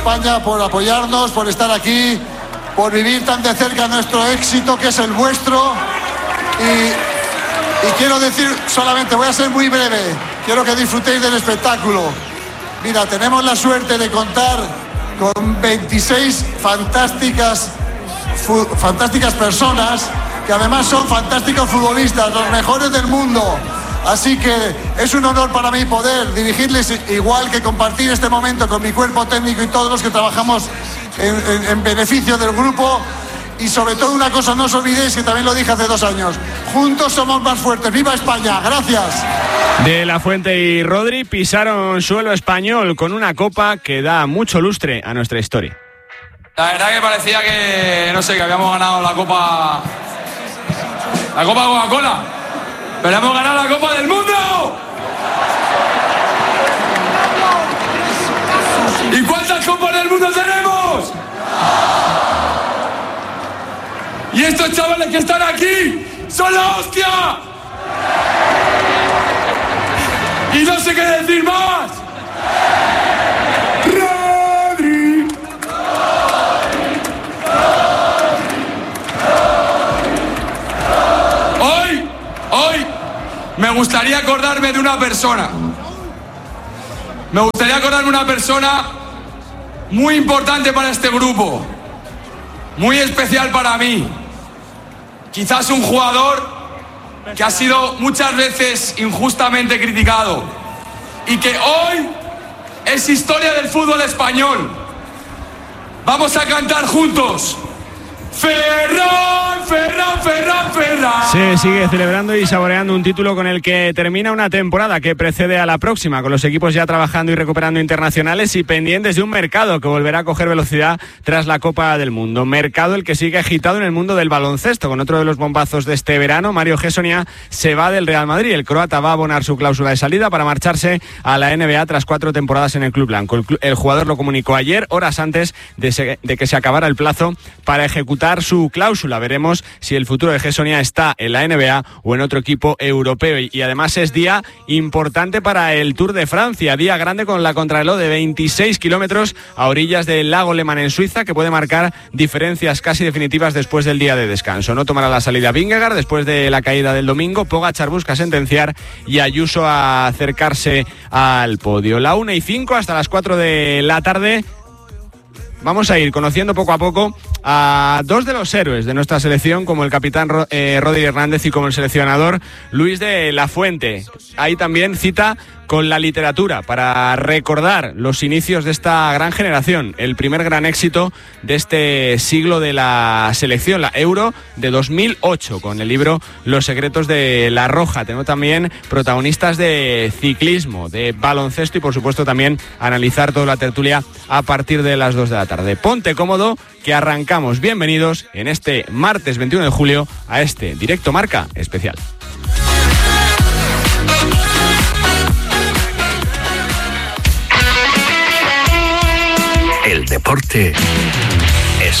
España, por apoyarnos, por estar aquí, por vivir tan de cerca nuestro éxito, que es el vuestro. Y quiero decir solamente, voy a ser muy breve, quiero que disfrutéis del espectáculo. Mira, tenemos la suerte de contar con 26 fantásticas personas, que además son fantásticos futbolistas, los mejores del mundo. Así que es un honor para mí poder dirigirles, igual que compartir este momento con mi cuerpo técnico y todos los que trabajamos en beneficio del grupo. Y sobre todo una cosa, no os olvidéis, que también lo dije hace 2 años, juntos somos más fuertes. ¡Viva España! ¡Gracias! De la Fuente y Rodri pisaron suelo español con una copa que da mucho lustre a nuestra historia. La verdad que parecía que, no sé, que habíamos ganado la Copa Coca-Cola, pero hemos ganado la Copa del Mundo. ¿Y cuántas Copas del Mundo tenemos? Y estos chavales que están aquí son la hostia. Y no sé qué decir más. Rodri. Hoy me gustaría acordarme de una persona. Me gustaría acordarme de una persona muy importante para este grupo, muy especial para mí. Quizás un jugador que ha sido muchas veces injustamente criticado y que hoy es historia del fútbol español. Vamos a cantar juntos. Ferran, Ferran, Ferran, Ferran. Se sigue celebrando y saboreando un título con el que termina una temporada que precede a la próxima, con los equipos ya trabajando y recuperando internacionales y pendientes de un mercado que volverá a coger velocidad tras la Copa del Mundo. Mercado el que sigue agitado en el mundo del baloncesto, con otro de los bombazos de este verano. Mario Hezonja se va del Real Madrid. El croata va a abonar su cláusula de salida para marcharse a la NBA tras 4 temporadas en el club blanco. El jugador lo comunicó ayer, horas antes de que se acabara el plazo para ejecutar su cláusula. Veremos si el futuro de Hezonja está en la NBA o en otro equipo europeo. Y además es día importante para el Tour de Francia, día grande con la contrarreloj de 26 kilómetros a orillas del lago Le Mans en Suiza, que puede marcar diferencias casi definitivas después del día de descanso. No tomará la salida Vingegaard después de la caída del domingo. Pogačar busca sentenciar y Ayuso a acercarse al podio. La 1:05 hasta las 4 de la tarde. Vamos a ir conociendo poco a poco a 2 de los héroes de nuestra selección, como el capitán Rodri Hernández y como el seleccionador Luis de la Fuente. Hay también cita con la literatura para recordar los inicios de esta gran generación, el primer gran éxito de este siglo de la selección, la Euro de 2008, con el libro Los secretos de la Roja. Tenemos también protagonistas de ciclismo, de baloncesto y por supuesto también analizar toda la tertulia a partir de las 2 de la tarde. Ponte cómodo, que arrancamos. Bienvenidos en este martes 21 de julio a este Directo Marca especial. El deporte